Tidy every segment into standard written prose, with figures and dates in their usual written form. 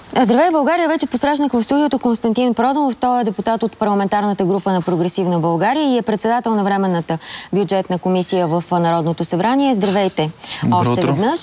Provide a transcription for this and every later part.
Здравей, България! Вече посрещнах в студиото Константин Проданов. Той е депутат от парламентарната група на Прогресивна България и е председател на Временната бюджетна комисия в Народното събрание. Здравейте! Още веднъж.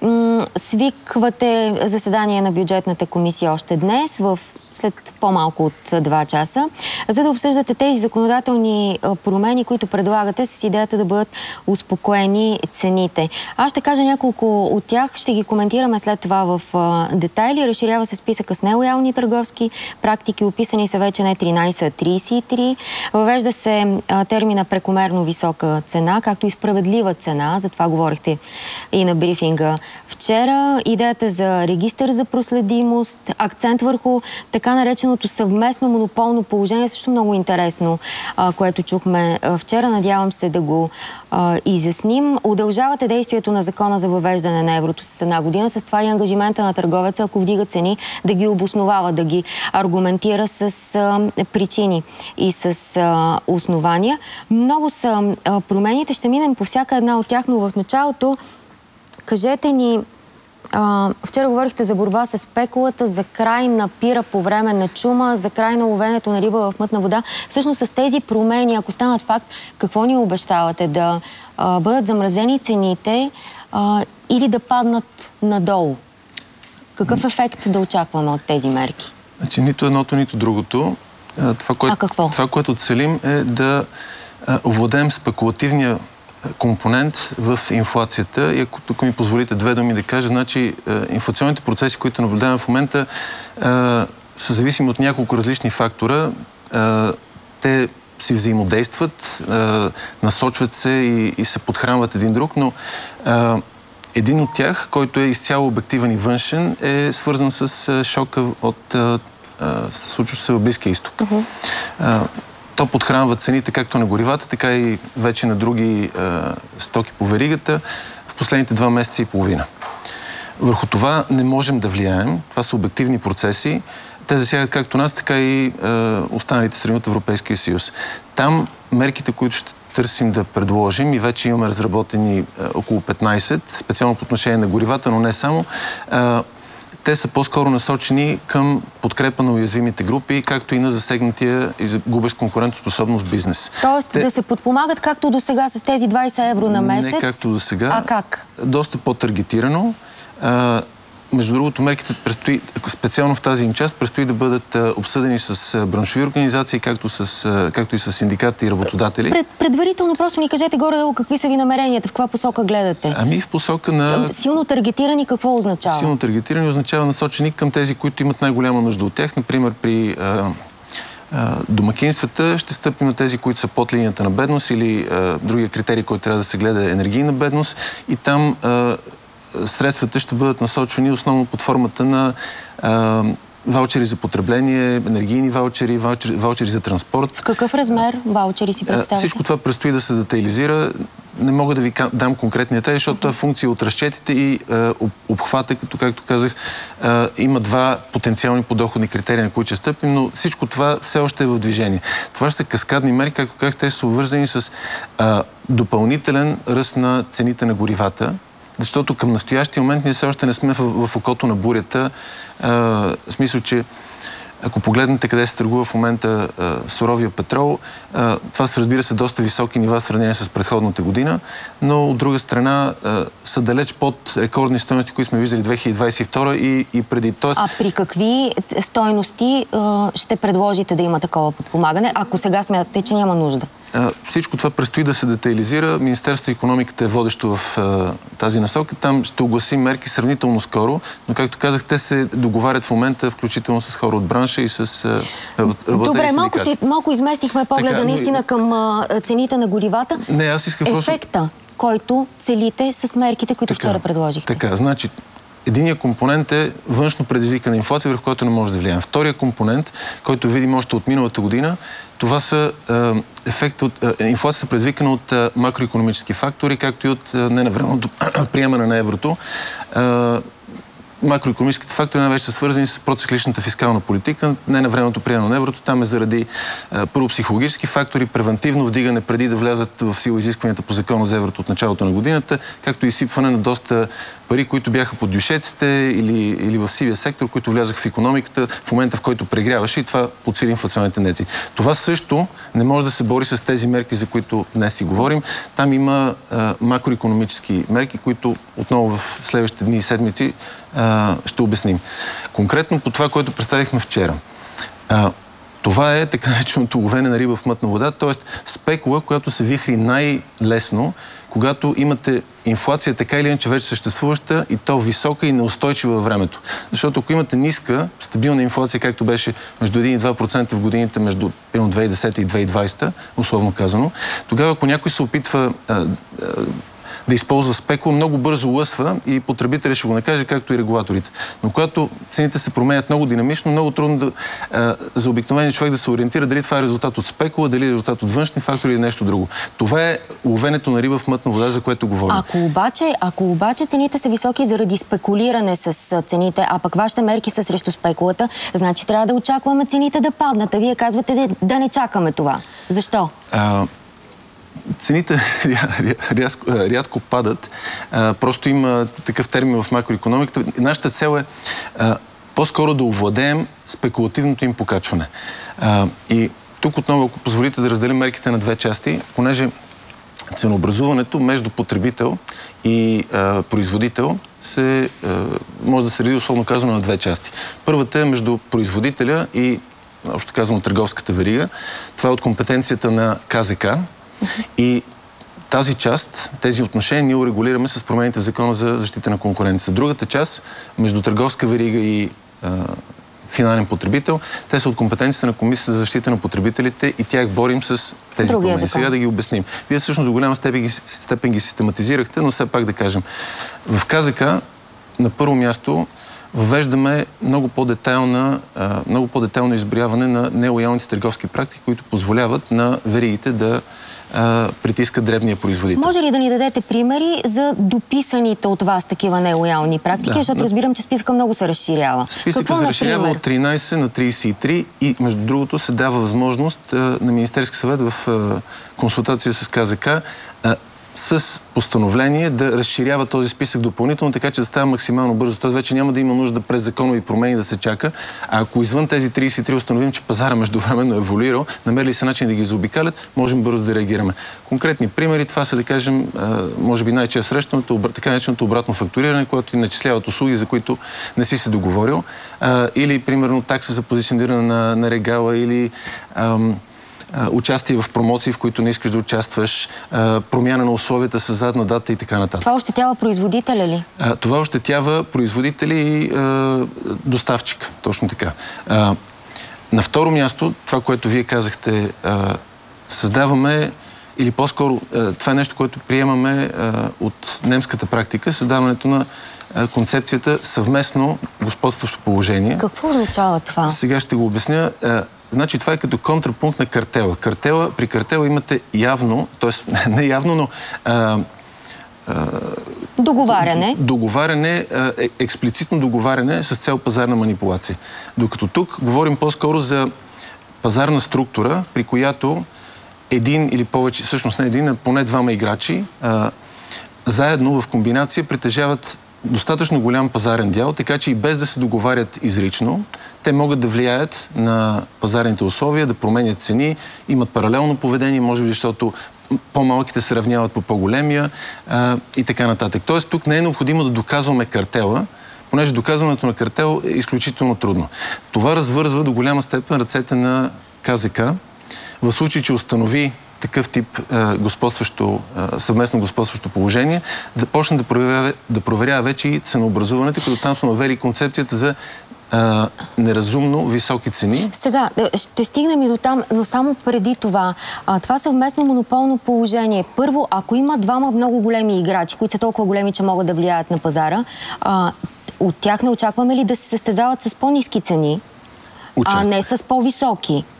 Свиквате заседание на бюджетната комисия още днес, след по-малко от 2 часа, за да обсъждате тези законодателни промени, които предлагате с идеята да бъдат успокоени цените. Аз ще кажа няколко от тях, ще ги коментираме след това в детайли. Разширява се списъка с нелоялни търговски практики, описани са вече не 13, а 33. Въвежда се термина прекомерно висока цена, както и справедлива цена, за това говорихте и на брифинга вчера. Идеята за регистър за проследимост, акцент върху така нареченото съвместно монополно положение, също много интересно, което чухме вчера. Надявам се да го изясним. Удължавате действието на закона за въвеждане на еврото с 1 година. С това и ангажимента на търговеца, ако вдига цени, да ги обосновава, да ги аргументира с причини и с основания. Много са промените. Ще минем по всяка една от тях, но в началото кажете ни, вчера говорихте за борба с спекулата, за край на пира по време на чума, за край на ловенето на риба в мътна вода. Всъщност с тези промени, ако станат факт, какво ни обещавате? Да бъдат замразени цените или да паднат надолу? Какъв ефект да очакваме от тези мерки? Значи нито едното, нито другото. Това, което целим, е да овладеем спекулативния компонент в инфлацията. И ако ми позволите 2 думи да кажа, значи инфлационните процеси, които наблюдаваме в момента, са зависими от няколко различни фактора. Те си взаимодействат, насочват се и се подхранват един друг, но един от тях, който е изцяло обективен и външен, е свързан с шока от случващото се в Близкия изток. То подхранва цените както на горивата, така и вече на други стоки по веригата в последните 2 месеца и половина. Върху това не можем да влияем. Това са обективни процеси. Те засягат както нас, така и останалите страни от Европейския съюз. Там мерките, които ще търсим да предложим, и вече имаме разработени около 15, специално по отношение на горивата, но не само, те са по-скоро насочени към подкрепа на уязвимите групи, както и на засегнатия и губещ конкурентоспособност бизнес. Тоест да се подпомагат както до сега с тези 20 евро на месец? Не както до сега. А как? Доста по-таргетирано. Между другото, мерките предстои, специално в тази им част, предстои да бъдат обсъдени с браншови организации, както и с синдикати и работодатели. Предварително просто ни кажете горе-долу какви са ви намеренията, в каква посока гледате? Ами в посока на... Силно таргетирани какво означава? Силно таргетирани означава насочени към тези, които имат най-голяма нужда от тях. Например, при домакинствата ще стъпим на тези, които са под линията на бедност, или другия критерий, който трябва да се гледа, е енергийна бедност, и там средствата ще бъдат насочвани основно под формата на ваучери за потребление, енергийни ваучери, ваучери за транспорт. В какъв размер ваучери си представяте? Всичко това предстои да се детайлизира. Не мога да ви дам конкретни детайли, защото това е функция от разчетите и обхвата, като, както казах, има 2 потенциални подоходни критерии, на които ще стъпим, но всичко това все още е в движение. Това ще са каскадни мерки, както казах, те са обвързани с допълнителен ръст на цените на горивата, защото към настоящия момент ние все още не сме в окото на бурята. В смисъл, че ако погледнете къде се търгува в момента суровия петрол, това са, разбира се, доста високи нива в сравнение с предходната година, но от друга страна са далеч под рекордни стойности, които сме виждали 2022 и преди. А при какви стойности ще предложите да има такова подпомагане, ако сега смятате, че няма нужда? Всичко това предстои да се детайлизира. Министерството на икономиката е водещо в тази насока. Там ще огласим мерки сравнително скоро, но както казах, те се договарят в момента, включително с хора от бранша и с работодатели. Добре, малко изместихме погледа наистина към цените на горивата. Не, аз исках ефекта, който целите с мерките, които вчера предложихте. Така, значи, единият компонент е външно предизвикана инфлация, върху която не може да влияем. Втория компонент, който видим още от миналата година, това са ефекти от инфлацията, предизвикана от макроекономически фактори, както и от ненавременното приемане на еврото. макроекономическите фактори най-вече са свързани с процикличната фискална политика, не на времето приемане на еврото. Там е заради първо психологически фактори, превентивно вдигане преди да влязат в сила изискванията по закона за еврото от началото на годината, както и изсипване на доста пари, които бяха под дюшеците или в сивия сектор, които влязаха в икономиката в момента, в който прегряваше, и това подсили инфлационните тенденции. Това също не може да се бори с тези мерки, за които днес си говорим. Там има макроекономически мерки, които отново в следващите дни и седмици ще обясним. Конкретно по това, което представихме вчера. Това е така нареченото ловене на риба в мътна вода, т.е. спекула, която се вихри най-лесно, когато имате инфлация така или иначе вече съществуваща и то висока и неустойчива във времето. Защото ако имате ниска, стабилна инфлация, както беше между 1 и 2% в годините между 2010 и 2020, условно казано, тогава ако някой се опитва да използва спекула, много бързо лъсва и потребителят ще го накаже, както и регулаторите. Но когато цените се променят много динамично, много трудно за обикновения човек да се ориентира дали това е резултат от спекула, дали е резултат от външни фактори или нещо друго. Това е ловенето на риба в мътна вода, за което говорим. Ако обаче цените са високи заради спекулиране с цените, а пък вашите мерки са срещу спекулата, значи трябва да очакваме цените да паднат. А вие казвате да не чакаме това. Защо? Цените рядко падат. Просто има такъв термин в макроекономиката. Нашата цел е по-скоро да овладеем спекулативното им покачване. И тук отново, ако позволите да разделим мерките на две части, понеже ценообразуването между потребител и производител може да се реди условно казано на две части. Първата е между производителя и, общо казано, търговската верига. Това е от компетенцията на КЗК. И тази част, тези отношения ние урегулираме с промените в Закона за защита на конкуренцията. Другата част, между търговска верига и финален потребител, те са от компетенцията на Комисията за защита на потребителите и тях борим с тези промени. Сега да ги обясним. Вие всъщност до голяма степен ги систематизирахте, но все пак да кажем. В КЗК на първо място въвеждаме много по-детайлно изброяване на нелоялните търговски практики, които позволяват на веригите да притискат дребния производител. Може ли да ни дадете примери за дописаните от вас такива нелоялни практики, защото разбирам, че списъка много се разширява. Списъкът се разширява от 13 на 33 и между другото се дава възможност на Министерски съвет в консултация с КЗК с постановление да разширява този списък допълнително, така че да става максимално бързо. Тоест вече няма да има нужда през законови промени да се чака. А ако извън тези 33 установим, че пазара междувременно е еволюирал, намерили се начин да ги заобикалят, можем бързо да реагираме. Конкретни примери, това са, да кажем, може би най-често срещаното, така нареченото обратно фактуриране, което начисляват услуги, за които не си се договорил. Или, примерно, такса за позициониране на регала, или участие в промоции, в които не искаш да участваш, промяна на условията с задна дата и така нататък. Това ощетява производителя ли? Това ощетява производители и доставчика. Точно така. На второ място, това, което вие казахте, създаваме, или по-скоро това е нещо, което приемаме от немската практика, създаването на концепцията съвместно господстващо положение. Какво означава това? Сега ще го обясня. Значи това е като контрапункт на картела. При картела имате явно, т.е. не явно, но договаряне, експлицитно договаряне с цел пазарна манипулация. Докато тук говорим по-скоро за пазарна структура, при която един или повече, всъщност не един, а поне двама играчи, заедно в комбинация притежават достатъчно голям пазарен дял, така че и без да се договарят изрично, те могат да влияят на пазарните условия, да променят цени, имат паралелно поведение, може би защото по-малките се равняват по по-големия и така нататък. Тоест тук не е необходимо да доказваме картела, понеже доказването на картел е изключително трудно. Това развързва до голяма степен ръцете на КЗК, в случай, че установи такъв тип съвместно господстващо положение, да почне да проверява вече и ценообразуването, като там сме въвели концепцията за неразумно високи цени. Сега, ще стигнем и до там, но само преди това. Това съвместно монополно положение. Първо, ако има двама много големи играчи, които са толкова големи, че могат да влияят на пазара, от тях не очакваме ли да се състезават с по-ниски цени, а не с по-високи?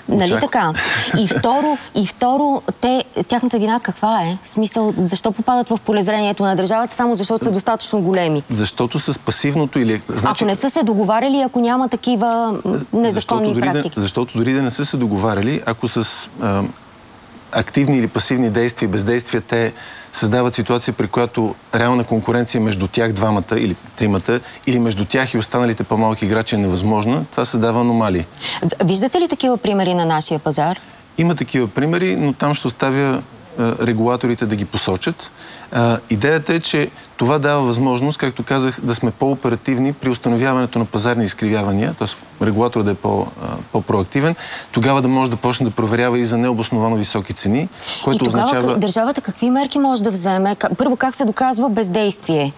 Нали така? И второ, тяхната вина каква е? В смисъл, защо попадат в полезрението на държавата, само защото са достатъчно големи? Защото с пасивното или... Ако не са се договаряли, ако няма такива незаконни практики. Защото дори да не са се договаряли, ако с активни или пасивни действия и бездействия те създават ситуация, при която реална конкуренция между тях двамата или тримата, или между тях и останалите по-малки играчи е невъзможна, това създава аномалии. Виждате ли такива примери на нашия пазар? Има такива примери, но там ще оставя регулаторите да ги посочат. Идеята е, че това дава възможност, както казах, да сме по-оперативни при установяването на пазарни изкривявания, т.е. регулатор да е по-проактивен, тогава да може да почне да проверява и за необосновано високи цени, което означава... И тогава държавата какви мерки може да вземе? Първо, как се доказва бездействие?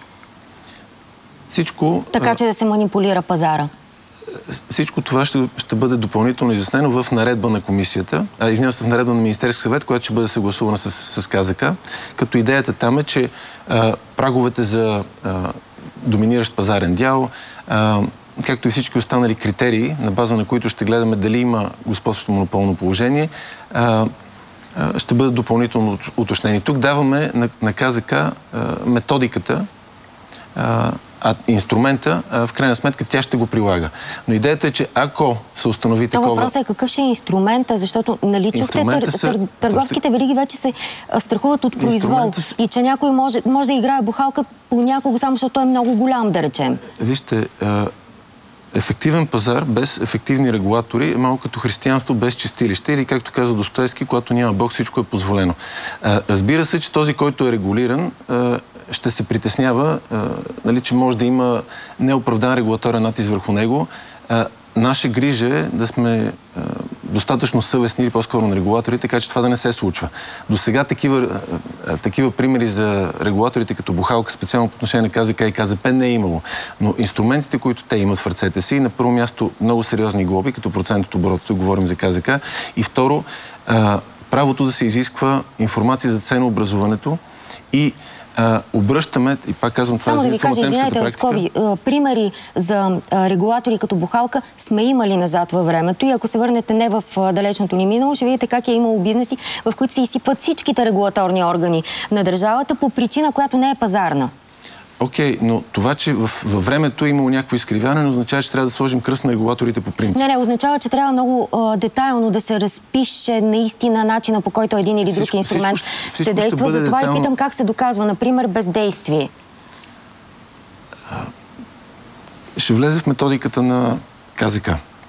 Всичко... Така, че да се манипулира пазара. Всичко това ще бъде допълнително изяснено в наредба на комисията, в наредба на Министерски съвет, която ще бъде съгласувана с КЗК, като идеята там е, че праговете за доминиращ пазарен дял, както и всички останали критерии, на база на които ще гледаме дали има господстващо монополно положение, ще бъдат допълнително уточнени. Тук даваме на КЗК методиката, инструмента, в крайна сметка, тя ще го прилага. Но идеята е, че ако се установи такова... Въпросът е какъв ще е инструмента, защото нали чухте, търговските вериги вече се страхуват от произвол и че някой може да играе бухалка по някого, само защото той е много голям, да речем. Вижте, ефективен пазар без ефективни регулатори е малко като християнство без чистилище или, както каза Достоевски, когато няма Бог, всичко е позволено. Разбира се, че този, който е регулиран, ще се притеснява, че може да има неоправдан регулаторен натиск върху него. Наша грижа е да сме достатъчно съвестни или по-скоро на регулаторите, така че това да не се случва. До сега такива примери за регулаторите като бухалка, специално по отношение на КЗК и КЗП, не е имало. Но инструментите, които те имат в ръцете си, на първо място много сериозни глоби, като процент от оборота, говорим за КЗК, и второ, правото да се изисква информация за ценообразуването и обръщаме, и пак казвам, това само да ви кажа, извиняйте, в скоби, примери за регулатори като бухалка сме имали назад във времето и ако се върнете не в далечното ни минало, ще видите как е имало бизнеси, в които се изсипват всичките регулаторни органи на държавата по причина, която не е пазарна. Окей, но това, че във времето е имало някакво изкривяване, означава, че трябва да сложим кръст на регулаторите по принцип. Не, означава, че трябва много детайлно да се разпише наистина начина, по който един или друг инструмент ще действа. Затова и питам как се доказва, например, бездействие. Ще влезе в методиката на КЗК.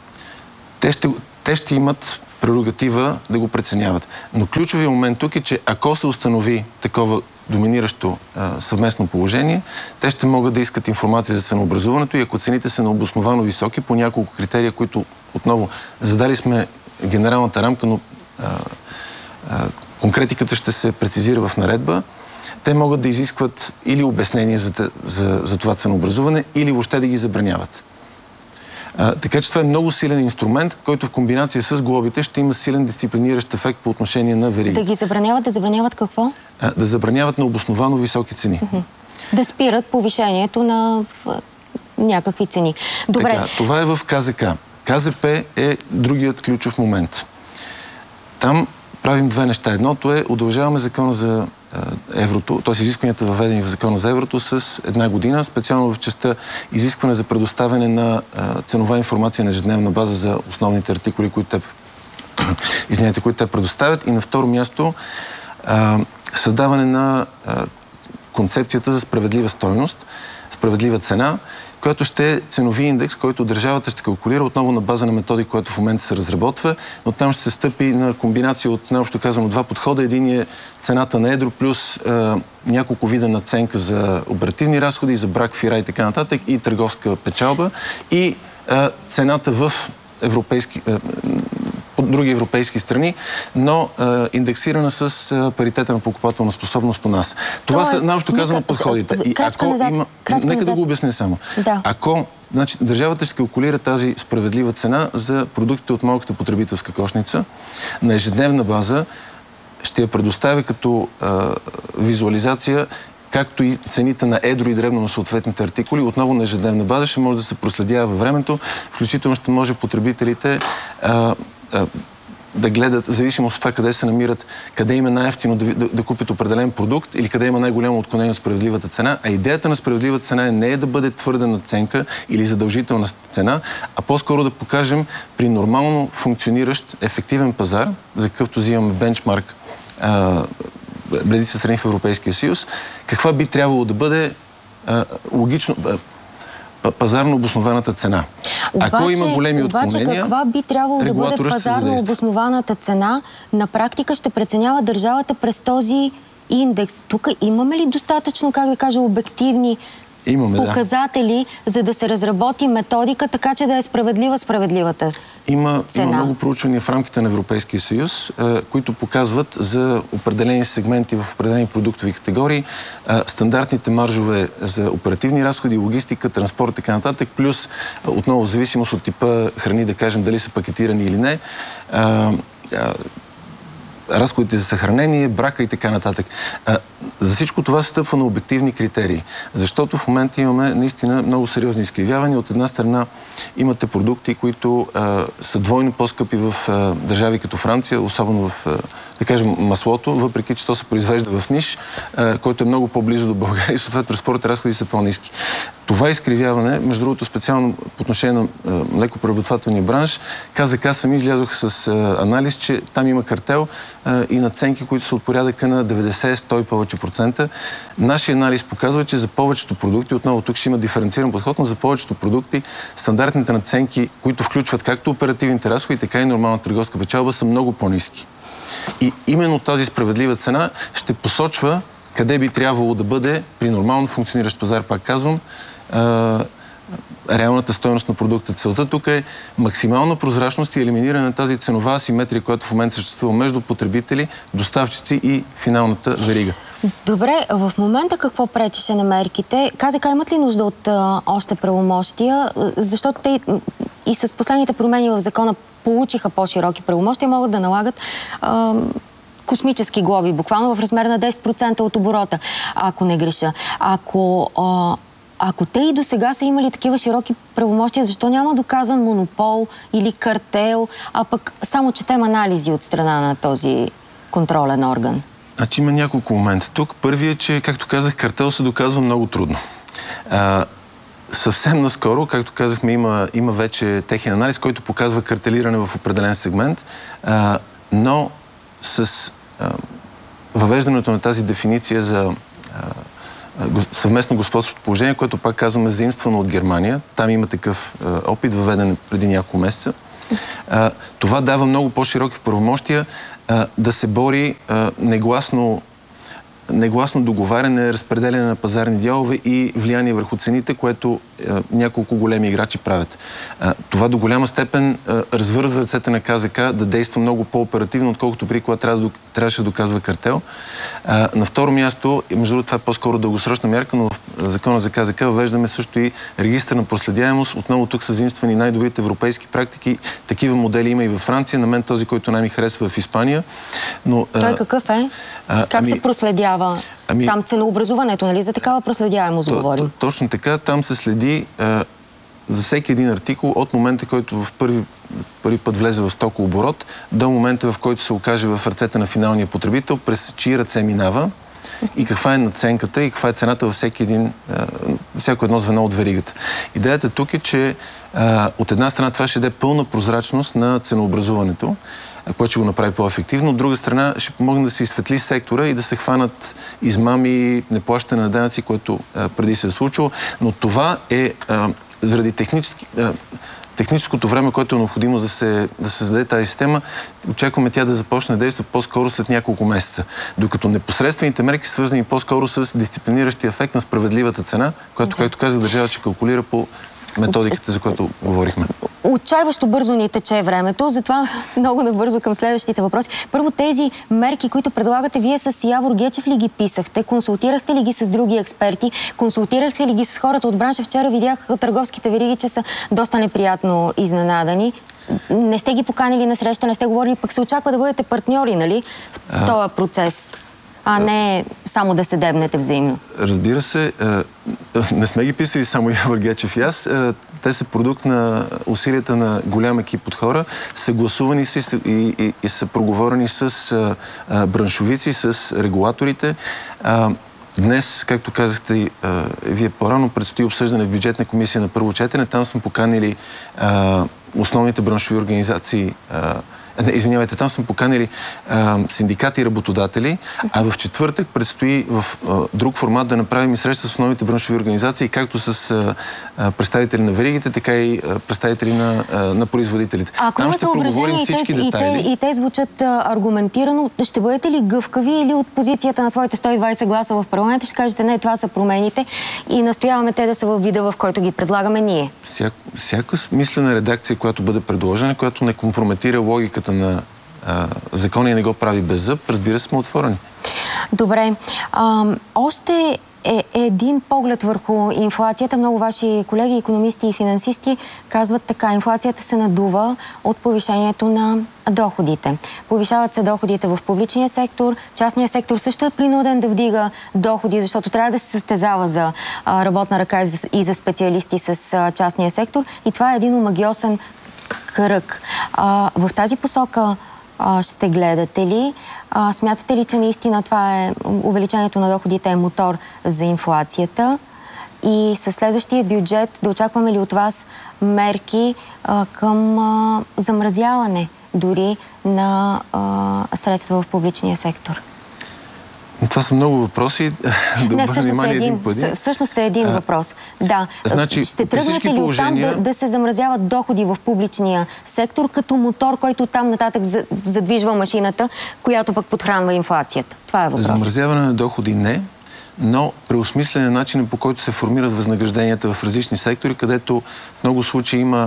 Те ще имат прерогатива да го преценяват. Но ключовият момент тук е, че ако се установи такова доминиращо съвместно положение, те ще могат да искат информация за ценообразуването и ако цените са необосновано високи по няколко критерия, които отново задали сме генералната рамка, но конкретиката ще се прецизира в наредба, те могат да изискват или обяснение за това ценообразуване, или въобще да ги забраняват. Така че това е много силен инструмент, който в комбинация с глобите ще има силен дисциплиниращ ефект по отношение на вериги. Да ги забраняват? Да забраняват какво? Да забраняват на обосновано високи цени. Да спират повишението на някакви цени. Добре. Така, това е в КЗК. КЗП е другият ключов момент. Там правим две неща. Едното е удължаваме закона за еврото, т.е. изискванията въведени в закона за еврото с една година, специално в частта изискване за предоставяне на ценова информация на ежедневна база за основните артикули, които те предоставят. И на второ място създаване на концепцията за справедлива стойност, справедлива цена, която ще е ценови индекс, който държавата ще калкулира отново на база на методика, която в момента се разработва, но там ще се стъпи на комбинация от, най-общо казано, два подхода. Един е цената на едро плюс няколко вида надценка за оперативни разходи, за брак, фира и така нататък, и търговска печалба, и цената в други европейски страни, но индексирана с паритета на покупателна способност у нас. Това са, най-общо казано, подходите. И нека да го обясня само. Да. Ако държавата ще калкулира тази справедлива цена за продуктите от малката потребителска кошница на ежедневна база, ще я предоставя като визуализация, както и цените на едро и дребно на съответните артикули, отново на ежедневна база ще може да се проследява във времето, включително ще може потребителите да гледат, в зависимост от това къде се намират, къде има най-евтино да купят определен продукт или къде има най-голямо отклонение от справедливата цена. А идеята на справедливата цена не е да бъде твърда надценка или задължителна цена, а по-скоро да покажем при нормално функциониращ ефективен пазар, за какъвто взимаме бенчмарк редица страни в Европейския съюз, каква би трябвало да бъде логично пазарно обоснованата цена. Ако има големи отклонения, обаче каква би трябвало да бъде пазарно обоснованата цена, на практика ще преценява държавата през този индекс. Тук имаме ли достатъчно, как да кажа, обективни показатели, за да се разработи методика, така че да е справедливата цена? Има много проучвания в рамките на Европейския съюз, които показват за определени сегменти в определени продуктови категории стандартните маржове за оперативни разходи, логистика, транспорт и така нататък, плюс отново в зависимост от типа храни, да кажем дали са пакетирани или не, разходите за съхранение, брака и така нататък. За всичко това се стъпва на обективни критерии, защото в момента имаме наистина много сериозни изкривявания. От една страна имате продукти, които са двойно по-скъпи в държави като Франция, особено в, да кажем, маслото, въпреки че то се произвежда в ниш, който е много по-близо до България и съответно транспортните разходи са по-ниски. Това изкривяване, между другото специално по отношение на млекопреработвателния бранш, КЗК сами излязоха с анализ, че там има картел и надценки, които са от порядъка на 90-100 и повече процента. Нашия анализ показва, че за повечето продукти, отново тук ще има диференциран подход, но за повечето продукти стандартните надценки, които включват както оперативните разходи, така и нормална търговска печалба, са много по-ниски. И именно тази справедлива цена ще посочва къде би трябвало да бъде при нормално функциониращ пазар, пак казвам, реалната стойност на продукта. Целта тук е максимална прозрачност и елиминиране на тази ценова асиметрия, която в момента съществува между потребители, доставчици и финалната верига. Добре, в момента какво пречеше на мерките? КЗК имат ли нужда от още правомощия? Защото те и с последните промени в закона получиха по-широки правомощия, могат да налагат космически глоби, буквално в размер на 10% от оборота, ако не греша. Ако те и до сега са имали такива широки правомощия, защо няма доказан монопол или картел, а пък само четем анализи от страна на този контролен орган? Значи има няколко момента тук. Първият е, че, както казах, картел се доказва много трудно. Съвсем наскоро, както казахме, има вече техен анализ, който показва картелиране в определен сегмент, но с въвеждането на тази дефиниция за съвместно господстващо положение, което пак казваме заимствано от Германия. Там има такъв опит, въведен преди няколко месеца. Това дава много по-широки правомощия да се бори негласно договаряне, разпределяне на пазарни дялове и влияние върху цените, което няколко големи играчи правят. Това до голяма степен развързва ръцете на КЗК да действа много по-оперативно, отколкото при когато трябваше да доказва картел. На второ място, между другото това е по-скоро дългосрочна мярка, но в закона за КЗК въвеждаме също и регистър на проследяемост. Отново тук са заимствани най-добрите европейски практики. Такива модели има и във Франция. На мен този, който най-ми харесва в Испания. Но, той какъв е? Как се проследява? Там ценообразуването, нали? За такава проследяемост говорим. Точно така. Там се следи за всеки един артикул от момента, който в първи път влезе в стокооборот, до момента, в който се окаже в ръцете на финалния потребител, през чии ръце минава и каква е надценката и каква е цената във всяко едно звено от веригата. Идеята тук е, че от една страна това ще даде пълна прозрачност на ценообразуването, което ще го направи по-ефективно. От друга страна ще помогне да се изсветли сектора и да се хванат измами, неплащане на данъци, което преди се е случило. Но това е заради техническото време, което е необходимо да се създаде тази система. Очакваме тя да започне да действа по-скоро след няколко месеца. Докато непосредствените мерки са свързани по-скоро с дисциплиниращия ефект на справедливата цена, която, както казах, държавата ще калкулира по методиката, за която говорихме. Отчайващо бързо ни тече времето, затова много набързо към следващите въпроси. Първо, тези мерки, които предлагате, вие с Явор Гечев ли ги писахте? Консултирахте ли ги с други експерти? Консултирахте ли ги с хората от бранша? Вчера видях търговските вериги, че са доста неприятно изненадани. Не сте ги поканили на среща, не сте говорили, пък се очаква да бъдете партньори, нали, в този процес? а не само да се дебнете взаимно. Разбира се, не сме ги писали само Явор Гечев и аз. Те са продукт на усилията на голям екип от хора, съгласувани са и са проговорени с браншовици, с регулаторите. Днес, както казахте и вие по-рано, предстои обсъждане в бюджетна комисия на първо четене. Там сме поканили основните браншови организации. Извинявайте, там сме поканили синдикати и работодатели, а в четвъртък предстои в друг формат да направим и среща с основните браншови организации, както с представители на веригите, така и представители на производителите. Там ще проговорим всички детайли. И те звучат аргументирано. Ще бъдете ли гъвкави или от позицията на своите 120 гласа в парламента ще кажете, не, това са промените и настояваме те да са във вида, в който ги предлагаме ние? Всяка смислена редакция, която бъде предложена, която не компрометира логиката на закона и не го прави без зъб, разбира се, сме отворени. Добре. Още един поглед върху инфлацията. Много ваши колеги, икономисти и финансисти казват така. Инфлацията се надува от повишението на доходите. Повишават се доходите в публичния сектор. Частният сектор също е принуден да вдига доходи, защото трябва да се състезава за работна ръка и за специалисти с частния сектор. И това е един омагьосен кръг. В тази посока ще гледате ли? Смятате ли, че наистина това е увеличението на доходите е мотор за инфлацията? И със следващия бюджет да очакваме ли от вас мерки към замразяване дори на средства в публичния сектор? Това са много въпроси. Не, всъщност е един въпрос. Да. Значи, ще тръгнете ли оттам да се замразяват доходи в публичния сектор като мотор, който там нататък задвижва машината, която пък подхранва инфлацията? Това е въпрос. Замразяване на доходи не, но преосмислене на начина, по който се формират възнагражденията в различни сектори, където в много случаи има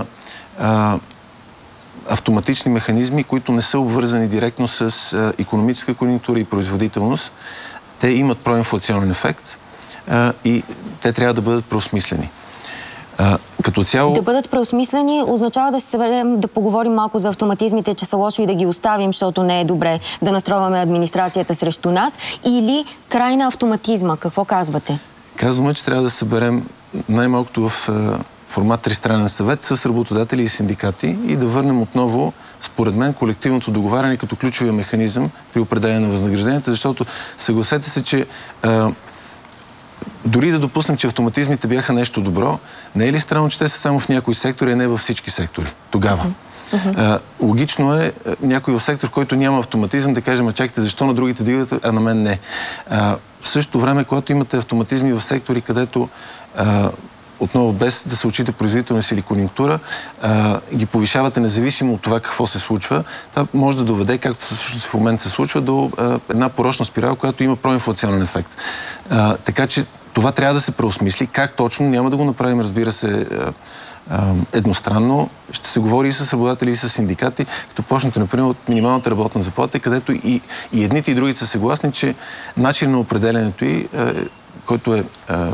автоматични механизми, които не са обвързани директно с икономическа конюнктура и производителност. Те имат проинфлационен ефект и те трябва да бъдат преосмислени. Като цяло... Да бъдат преосмислени означава да се съберем, да поговорим малко за автоматизмите, че са лошо и да ги оставим, защото не е добре да настройваме администрацията срещу нас, или край на автоматизма. Какво казвате? Казваме, че трябва да съберем най-малкото в формат тристранен съвет с работодатели и синдикати и да върнем отново, според мен, колективното договаряне като ключовия механизъм при определяне на възнагражденията, защото съгласете се, че дори да допуснем, че автоматизмите бяха нещо добро, не е ли странно, че те са само в някои сектори, а не във всички сектори? Тогава. Логично е някой в сектор, който няма автоматизъм, да кажем, чакайте, защо на другите дигате, а на мен не. В същото време, когато имате автоматизми в сектори, където отново без да се отчита производителност или конюнктура, ги повишавате независимо от това какво се случва, това може да доведе, както всъщност в момента се случва, до една порочна спирала, която има проинфлационен ефект. Така че това трябва да се преосмисли. Как точно? Няма да го направим, разбира се, едностранно. Ще се говори и с работодатели, и с синдикати, като почнете, например, от минималната работна заплата, където и едните и другите са съгласни, че начин на определенето й, който е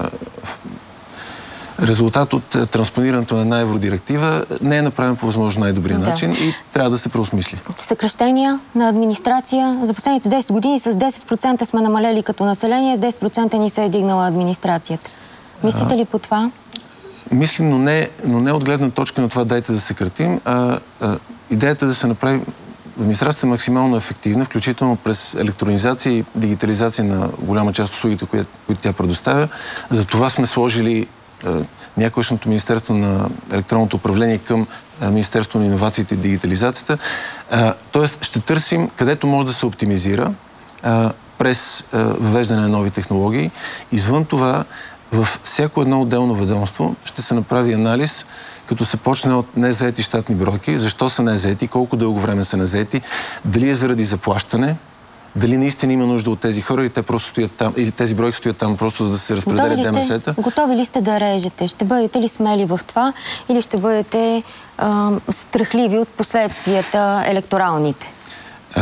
резултат от транспонирането на една евродиректива, не е направен по възможно най-добрия начин и трябва да се преосмисли. Съкращения на администрация. За последните 10 години с 10% сме намалели като население, с 10% ни се е дигнала администрацията. Мислите ли по това? Мислим, но не от гледна точка на това дайте да съкратим. Идеята да се направи администрацията максимално ефективна, включително през електронизация и дигитализация на голяма част от услугите, които тя предоставя. За това сме сложили някогашното Министерство на електронното управление към Министерство на иновациите и дигитализацията. Тоест ще търсим където може да се оптимизира през въвеждане на нови технологии. Извън това, във всяко едно отделно ведомство ще се направи анализ, като се почне от незаети щатни бройки, защо са незаети, колко дълго време са незаети, дали е заради заплащане, дали наистина има нужда от тези хора или те просто стоят там, или тези бройки стоят там просто за да се разпределят ДМС-та? Готови ли сте да режете? Ще бъдете ли смели в това или ще бъдете страхливи от последствията електоралните?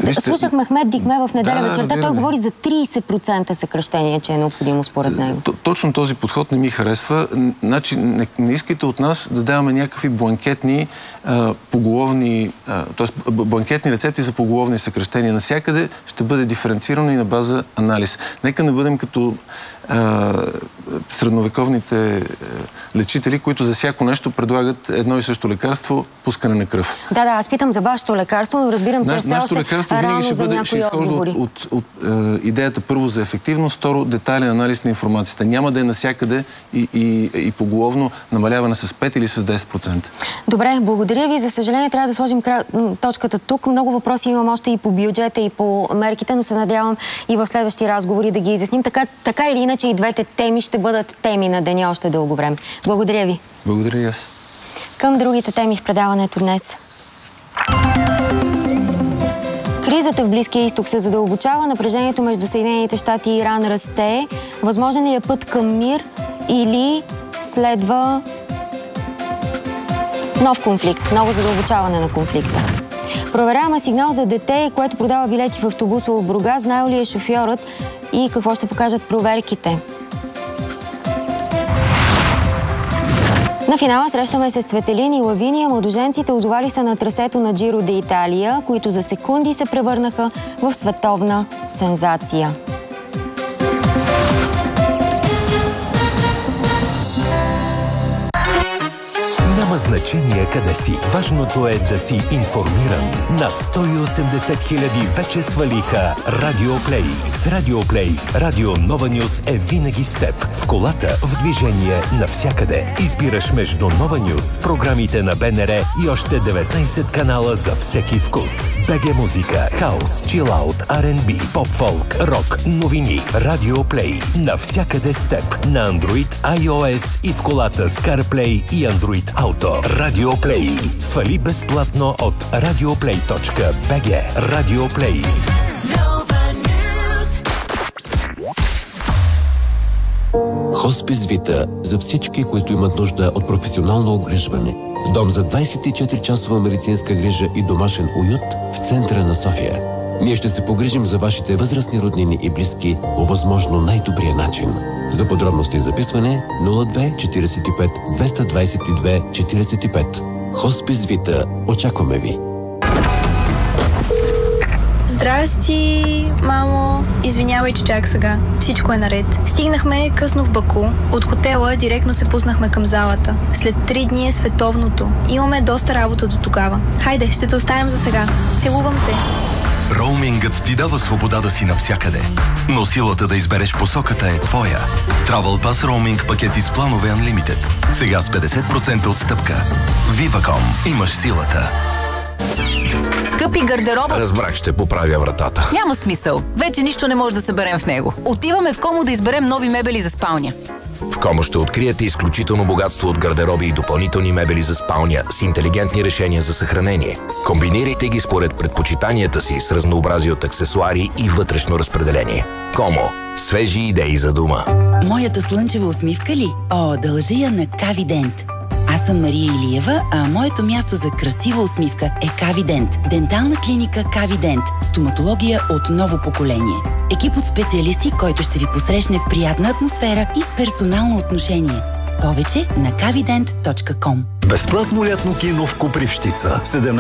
Слушах Мехмед Дикме в неделя вечерта. Той говори за 30% съкращение, че е необходимо според него. Точно този подход не ми харесва. Значи, не искайте от нас да даваме някакви бланкетни поголовни, т.е. бланкетни рецепти за поголовни съкращения. Навсякъде ще бъде диференцирано и на база анализ. Нека не бъдем като средновековните лечители, които за всяко нещо предлагат едно и също лекарство, пускане на кръв. Да, аз питам за вашето лекарство, но разбирам, че все още рано за някои отговори. От идеята първо за ефективност, второ детайлен анализ на информацията. Няма да е навсякъде и поголовно намаляване с 5 или с 10%. Добре, благодаря ви. За съжаление трябва да сложим точката тук. Много въпроси имам още и по бюджета, и по мерките, но се надявам и в следващи разговори да ги изясним. Така или иначе и двете теми ще бъдат теми на деня още дълго време. Благодаря ви. Благодаря и аз. Към другите теми в предаването днес. Кризата в Близкия изток се задълбочава, напрежението между Съединените щати и Иран расте. Възможен ли е път към мир или следва нов конфликт, ново задълбочаване на конфликта? Проверяваме сигнал за дете, което продава билети в автобуса в Бургас. Знаел ли е шофьорът и какво ще покажат проверките? На финала срещаме се с Цветелин и Лавиния. Младоженците озовали са на трасето на Джиро де Италия, които за секунди се превърнаха в световна сензация. Няма значение къде си. Важното е да си информиран. Над 180 хиляди вече свалиха Радио Плей. С Радио Плей, Радио Нова Нюс е винаги с теб. В колата, в движение, навсякъде. Избираш между Нова Нюс, програмите на БНР и още 19 канала за всеки вкус. БГ музика, хаус, чилаут, R&B, поп-фолк, рок, новини. Радио Плей. Навсякъде с теб. На Android, iOS и в колата с CarPlay и Android Auto. Радио Плей. Свали безплатно от radioplay.bg. Радио Плей. Хоспис Вита за всички, които имат нужда от професионално огрижване. Дом за 24-часова медицинска грижа и домашен уют в центъра на София. Ние ще се погрижим за вашите възрастни роднини и близки по възможно най-добрия начин. За подробности и записване 02 45 222 45. Хоспис Вита. Очакваме ви! Здрасти, мамо. Извинявай, че чак сега. Всичко е наред. Стигнахме късно в Баку. От хотела директно се пуснахме към залата. След 3 дни е световното. Имаме доста работа до тогава. Хайде, ще те оставим за сега. Целувам те. Роумингът ти дава свобода да си навсякъде, но силата да избереш посоката е твоя. Travel Pass роуминг пакети с планове Unlimited. Сега с 50% отстъпка. Viva.com. Имаш силата. Скъпи гардероба... Разбрах, ще поправя вратата. Няма смисъл. Вече нищо не може да съберем в него. Отиваме в Комо да изберем нови мебели за спалня. В Комо ще откриете изключително богатство от гардероби и допълнителни мебели за спалня с интелигентни решения за съхранение. Комбинирайте ги според предпочитанията си с разнообразие от аксесуари и вътрешно разпределение. Комо. Свежи идеи за дома. Моята слънчева усмивка ли? О, дължа я на Кавидент. Аз съм Мария Илиева, а моето място за красива усмивка е Кавидент. Дентална клиника Кавидент. Стоматология от ново поколение. Екип от специалисти, който ще ви посрещне в приятна атмосфера и с персонално отношение. Повече на kavident.com. Безплатно лятно кино в Копривщица.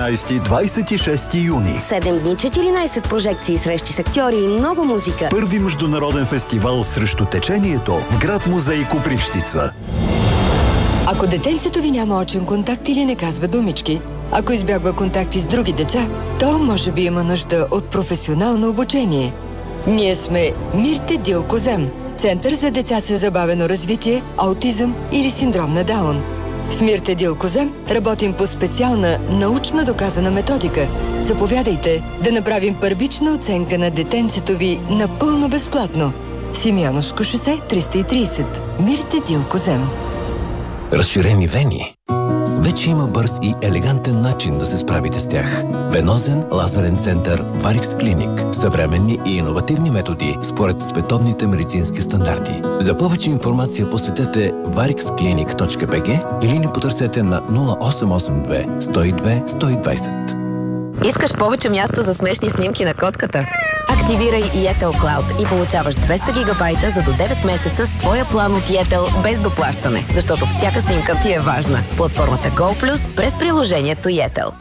17-26 юни. 7 дни, 14 прожекции, срещи с актьори и много музика. Първи международен фестивал срещу течението в град музей Копривщица. Ако детенцето ви няма очен контакт или не казва думички, ако избягва контакти с други деца, то може би има нужда от професионално обучение. Ние сме Мирте Дилкозем, Център за деца с забавено развитие, аутизъм или синдром на Даун. В Мирте Дилкозем работим по специална, научно доказана методика. Заповядайте да направим първична оценка на детенцето ви напълно безплатно. Симеоновско шосе 330. Мирте Дилкозем. Разширени вени. Вече има бърз и елегантен начин да се справите с тях. Венозен лазерен център Varix Clinic. Съвременни и иновативни методи според световните медицински стандарти. За повече информация посетете varixclinic.bg или ни потърсете на 0882 102 120. Искаш повече място за смешни снимки на котката? Активирай Yetel Cloud и получаваш 200 гигабайта за до 9 месеца с твоя план от Yetel без доплащане, защото всяка снимка ти е важна. В платформата Go Plus през приложението Yetel.